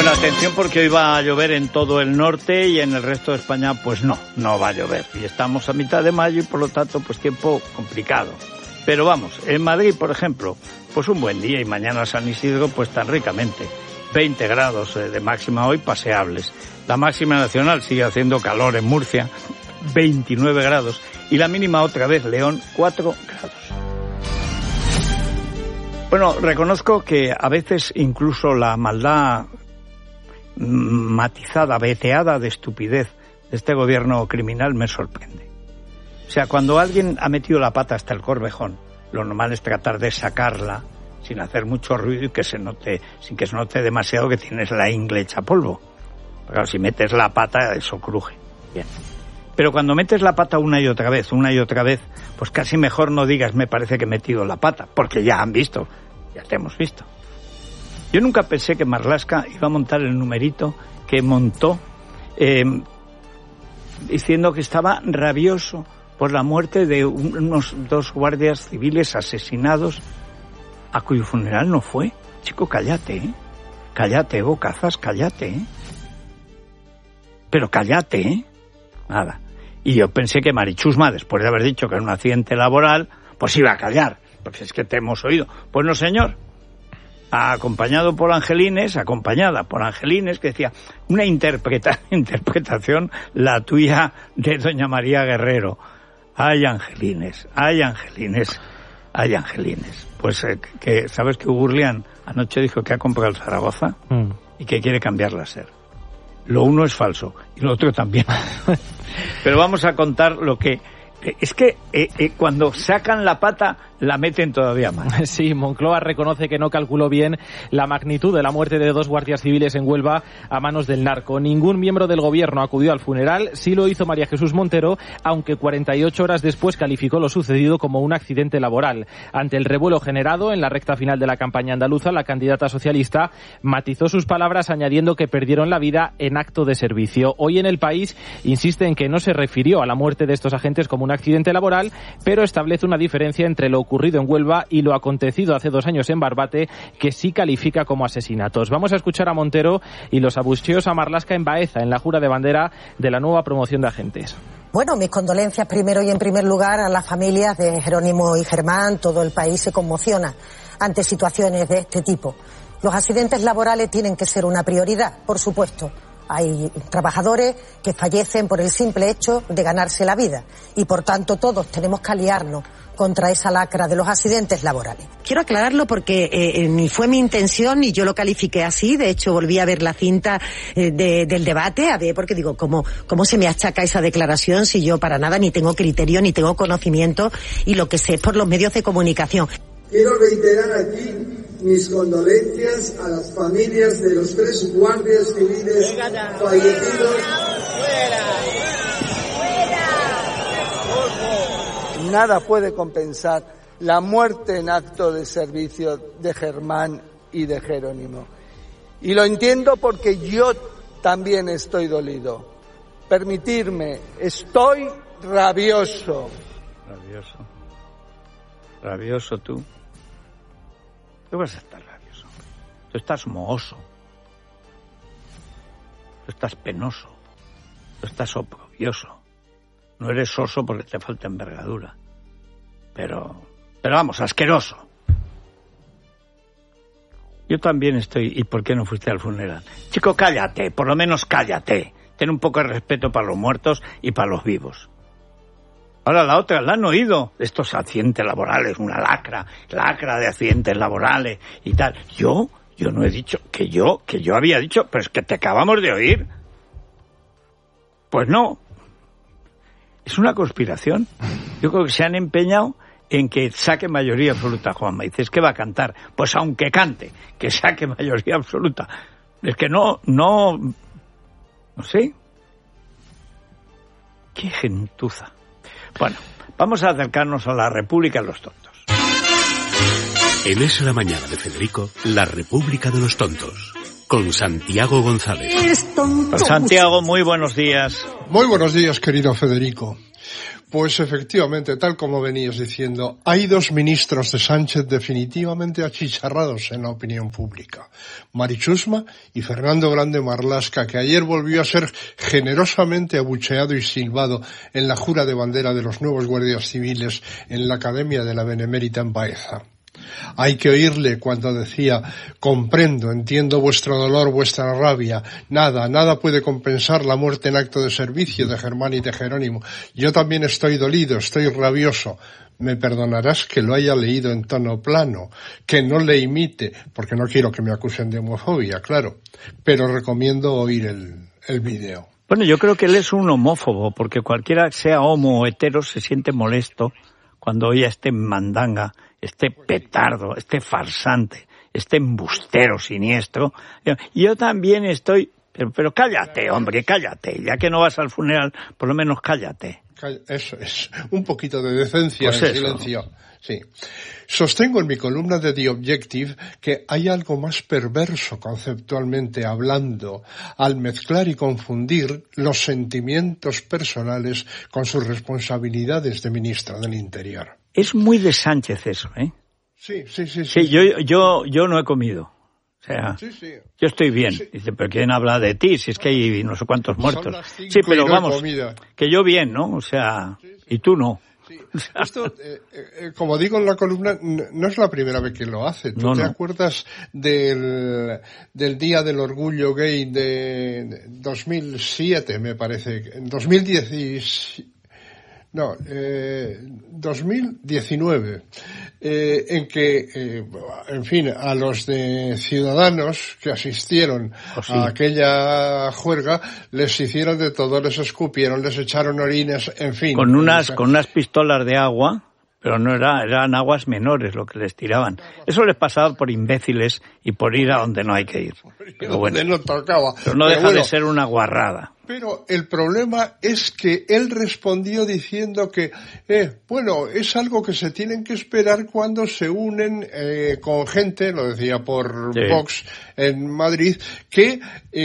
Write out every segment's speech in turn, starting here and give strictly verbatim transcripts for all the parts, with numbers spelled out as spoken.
Bueno, atención porque hoy va a llover en todo el norte y en el resto de España pues no, no va a llover. Y estamos a mitad de mayo y por lo tanto pues tiempo complicado. Pero vamos, en Madrid, por ejemplo, pues un buen día y mañana San Isidro pues tan ricamente. veinte grados de máxima hoy paseables. La máxima nacional sigue haciendo calor en Murcia, veintinueve grados. Y la mínima otra vez, León, cuatro grados. Bueno, reconozco que a veces incluso la maldad matizada, veteada de estupidez de este gobierno criminal me sorprende. O sea, cuando alguien ha metido la pata hasta el corvejón, lo normal es tratar de sacarla sin hacer mucho ruido y que se note, sin que se note demasiado que tienes la ingle hecha polvo. Pero claro, si metes la pata, eso cruje. Bien. Pero cuando metes la pata una y otra vez, una y otra vez, pues casi mejor no digas me parece que he metido la pata, porque ya han visto, ya te hemos visto. Yo nunca pensé que Marlaska iba a montar el numerito que montó eh, diciendo que estaba rabioso por la muerte de unos dos guardias civiles asesinados a cuyo funeral no fue. Chico, cállate, ¿eh? Cállate, bocazas, cállate, ¿eh? Pero cállate, ¿eh? Nada. Y yo pensé que Marichusma, después de haber dicho que era un accidente laboral, pues iba a callar, porque es que te hemos oído. Pues no, señor. Acompañado por Angelines, acompañada por Angelines, que decía, una interpreta, interpretación la tuya de doña María Guerrero. Ay, Angelines, ay, Angelines, ay, Angelines. Pues, eh, que ¿sabes que Ugurlian anoche dijo que ha comprado el Zaragoza mm. y que quiere cambiar la SER? Lo uno es falso y lo otro también. Pero vamos a contar lo que... Es que eh, eh, cuando sacan la pata la meten todavía más. Sí, Moncloa reconoce que no calculó bien la magnitud de la muerte de dos guardias civiles en Huelva a manos del narco. Ningún miembro del gobierno acudió al funeral, sí lo hizo María Jesús Montero, aunque cuarenta y ocho horas después calificó lo sucedido como un accidente laboral. Ante el revuelo generado en la recta final de la campaña andaluza, la candidata socialista matizó sus palabras añadiendo que perdieron la vida en acto de servicio. Hoy en El País insiste en que no se refirió a la muerte de estos agentes como un accidente laboral, pero establece una diferencia entre lo ocurrido en Huelva y lo acontecido hace dos años en Barbate, que sí califica como asesinatos. Vamos a escuchar a Montero y los abucheos a Marlaska en Baeza, en la jura de bandera de la nueva promoción de agentes. Bueno, mis condolencias primero y en primer lugar a las familias de Jerónimo y Germán. Todo el país se conmociona ante situaciones de este tipo. Los accidentes laborales tienen que ser una prioridad, por supuesto. Hay trabajadores que fallecen por el simple hecho de ganarse la vida y, por tanto, todos tenemos que aliarnos contra esa lacra de los accidentes laborales. Quiero aclararlo porque eh, ni fue mi intención ni yo lo califiqué así. De hecho, volví a ver la cinta eh, de, del debate, a ver, porque digo, ¿cómo, ¿cómo se me achaca esa declaración si yo para nada ni tengo criterio ni tengo conocimiento y lo que sé es por los medios de comunicación? Quiero reiterar aquí mis condolencias a las familias de los tres guardias civiles fallecidos. Nada puede compensar la muerte en acto de servicio de Germán y de Jerónimo. Y lo entiendo porque yo también estoy dolido. Permitirme, estoy rabioso. Rabioso. Rabioso tú. Tú vas a estar rabioso. Tú estás mohoso. Tú estás penoso. Tú estás oprobioso. No eres soso porque te falta envergadura. Pero, pero vamos, asqueroso. Yo también estoy... ¿Y por qué no fuiste al funeral? Chico, cállate, por lo menos cállate. Ten un poco de respeto para los muertos y para los vivos. Ahora la otra, la han oído, estos accidentes laborales, una lacra, lacra de accidentes laborales y tal. Yo, yo no he dicho, que yo, que yo había dicho, pero es que te acabamos de oír. Pues no. Es una conspiración. Yo creo que se han empeñado en que saque mayoría absoluta Juanma. Dices, ¿qué va a cantar? Pues aunque cante, que saque mayoría absoluta. Es que no, no, no sé. Qué gentuza. Bueno, vamos a acercarnos a la República de los Tontos. En Es la Mañana de Federico, la República de los Tontos, con Santiago González. Santiago, muy buenos días. Muy buenos días, querido Federico. Pues efectivamente, tal como venías diciendo, hay dos ministros de Sánchez definitivamente achicharrados en la opinión pública. Mari Chusma y Fernando Grande Marlaska, que ayer volvió a ser generosamente abucheado y silbado en la jura de bandera de los nuevos guardias civiles en la Academia de la Benemérita en Baeza. Hay que oírle cuando decía: comprendo, entiendo vuestro dolor, vuestra rabia. Nada, nada puede compensar la muerte en acto de servicio de Germán y de Jerónimo. Yo también estoy dolido, estoy rabioso. Me perdonarás que lo haya leído en tono plano, que no le imite, porque no quiero que me acusen de homofobia, claro. Pero recomiendo oír el, el vídeo. Bueno, yo creo que él es un homófobo, porque cualquiera que sea homo o hetero se siente molesto cuando oye a este mandanga, este petardo, este farsante, este embustero siniestro. Yo también estoy... Pero, pero cállate, hombre, cállate. Ya que no vas al funeral, por lo menos cállate. Eso es. Un poquito de decencia pues en eso. Silencio. Sí. Sostengo en mi columna de The Objective que hay algo más perverso conceptualmente hablando al mezclar y confundir los sentimientos personales con sus responsabilidades de ministro del Interior. Es muy de Sánchez eso, ¿eh? Sí, sí, sí. Sí, sí yo, yo, yo no he comido. O sea, sí, sí. yo estoy bien. Sí. Dice, pero ¿quién habla de ti? Si es que hay no sé cuántos muertos. Sí, pero no vamos, que yo bien, ¿no? O sea, sí, sí. Y tú no. Sí. Esto, eh, eh, como digo en la columna, no es la primera vez que lo hace. ¿Tú no, te no. acuerdas del, del Día del Orgullo Gay de dos mil siete, me parece? En dos mil diez... No, eh, dos mil diecinueve, eh, en que, eh, en fin, a los de Ciudadanos que asistieron oh, sí. a aquella juerga les hicieron de todo, les escupieron, les echaron orines, en fin. Con unas, con unas pistolas de agua, pero no era, eran aguas menores lo que les tiraban. Eso les pasaba por imbéciles y por ir a donde no hay que ir. Pero bueno, no tocaba. Pero no deja pero bueno, de ser una guarrada. Pero el problema es que él respondió diciendo que, eh, bueno, es algo que se tienen que esperar cuando se unen eh, con gente, lo decía por sí. Vox en Madrid, que,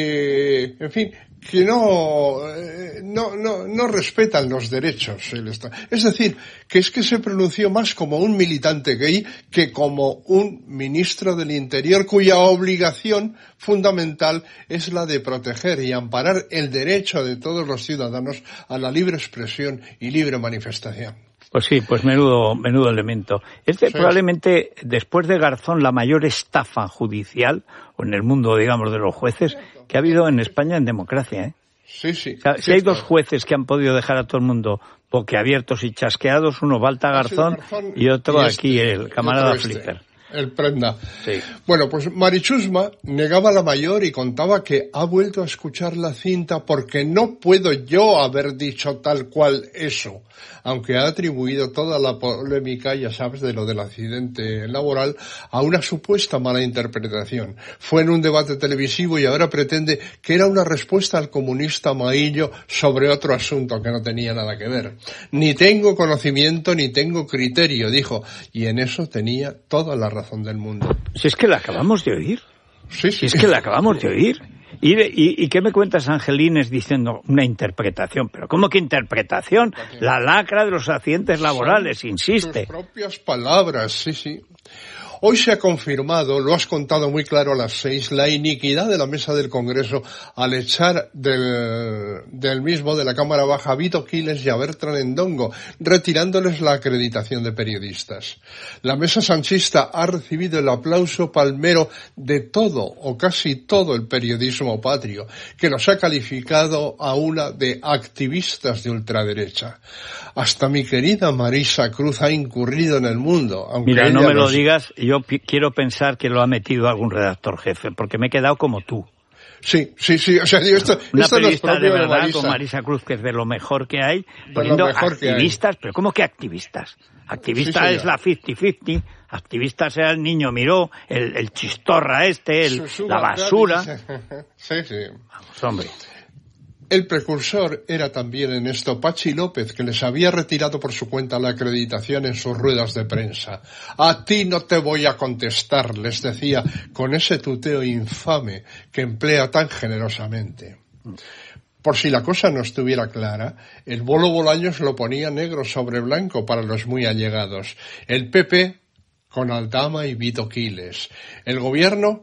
eh, en fin, que no, eh, no, no, no respetan los derechos. Es decir, que es que se pronunció más como un militante gay que como un ministro del Interior cuya obligación fundamental es la de proteger y amparar el derecho de todos los ciudadanos a la libre expresión y libre manifestación. Pues sí, pues menudo, menudo elemento. Es de, sí. probablemente, después de Garzón, la mayor estafa judicial, o en el mundo, digamos, de los jueces, que ha habido en España en democracia, ¿eh? Sí, sí. O sea, sí si hay está. dos jueces que han podido dejar a todo el mundo boquiabiertos y chasqueados, uno Balta Garzón, Garzón y otro y este, aquí, el camarada este. Flipper. El Prenda. Sí. Bueno, pues Mari Chusma negaba la mayor y contaba que ha vuelto a escuchar la cinta porque no puedo yo haber dicho tal cual eso, aunque ha atribuido toda la polémica, ya sabes, de lo del accidente laboral a una supuesta mala interpretación. Fue en un debate televisivo y ahora pretende que era una respuesta al comunista Maillo sobre otro asunto que no tenía nada que ver. Ni tengo conocimiento ni tengo criterio, dijo, y en eso tenía toda la razón del mundo. Si es que la acabamos de oír. Sí, sí. Si es que la acabamos de oír. ¿Y, y, ¿Y qué me cuentas, Angelines, diciendo una interpretación? ¿Pero cómo que interpretación? La lacra de los accidentes laborales, Son insiste. Tus propias palabras, sí, sí. Hoy se ha confirmado, lo has contado muy claro a las seis, la iniquidad de la mesa del Congreso al echar del, del mismo, de la Cámara Baja, a Vito Quiles y a Bertrand Endongo, retirándoles la acreditación de periodistas. La mesa sanchista ha recibido el aplauso palmero de todo, o casi todo, el periodismo patrio, que los ha calificado a una de activistas de ultraderecha. Hasta mi querida Marisa Cruz ha incurrido en el mundo. Aunque Mira, no me lo nos... digas, yo p- quiero pensar que lo ha metido algún redactor jefe, porque me he quedado como tú. Sí, sí, sí, o sea, digo, esto, Una esto periodista no es de propio verdad, de Marisa. con Marisa Cruz, que es de lo mejor que hay, poniendo mejor que activistas, pero ¿cómo que activistas? Activista Sí, es la cincuenta cincuenta, activista será el niño Miró, el, el chistorra este, el, la basura. Sí, sí. Vamos, hombre. El precursor era también en esto Pachi López, que les había retirado por su cuenta la acreditación en sus ruedas de prensa. A ti no te voy a contestar, les decía, con ese tuteo infame que emplea tan generosamente. Por si la cosa no estuviera clara, el Bolo Bolaños lo ponía negro sobre blanco para los muy allegados. El P P con Aldama y Vito Quiles. El gobierno